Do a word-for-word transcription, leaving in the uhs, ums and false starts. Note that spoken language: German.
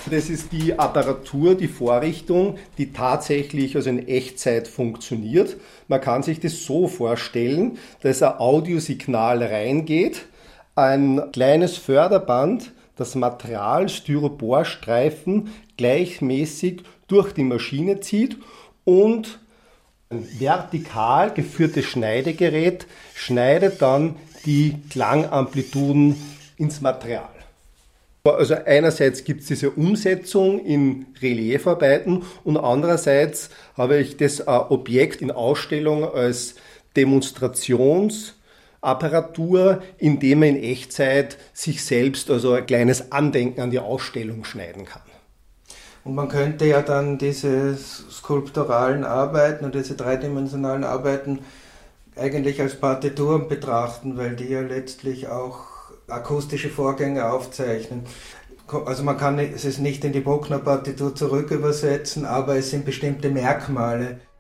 Das ist die Apparatur, die Vorrichtung, die tatsächlich also in Echtzeit funktioniert. Man kann sich das so vorstellen, dass ein Audiosignal reingeht, ein kleines Förderband, das Material, Styroporstreifen gleichmäßig durch die Maschine zieht und ein vertikal geführtes Schneidegerät schneidet dann die Klangamplituden ins Material. Also einerseits gibt es diese Umsetzung in Reliefarbeiten und andererseits habe ich das Objekt in Ausstellung als Demonstrationsapparatur, in dem man in Echtzeit sich selbst also ein kleines Andenken an die Ausstellung schneiden kann. Und man könnte ja dann diese skulpturalen Arbeiten und diese dreidimensionalen Arbeiten eigentlich als Partituren betrachten, weil die ja letztlich auch akustische Vorgänge aufzeichnen. Also man kann es nicht in die Bruckner Partitur zurückübersetzen, aber es sind bestimmte Merkmale.